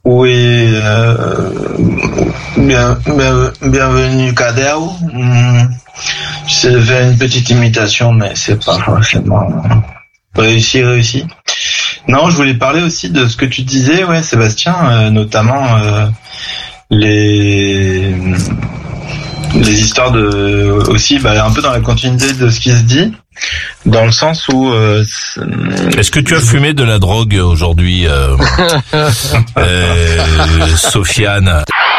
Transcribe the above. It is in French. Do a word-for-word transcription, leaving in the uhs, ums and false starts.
Oui, euh, bien, bien, bienvenue Kadeo. Hum, J'ai fait une petite imitation, mais c'est pas forcément réussi, réussi. Non, je voulais parler aussi de ce que tu disais, ouais, Sébastien, euh, notamment euh, les les histoires de aussi, bah, un peu dans la continuité de ce qui se dit, dans le sens où. Euh, Est-ce que tu as fumé de la drogue aujourd'hui, euh, euh, Sofiane?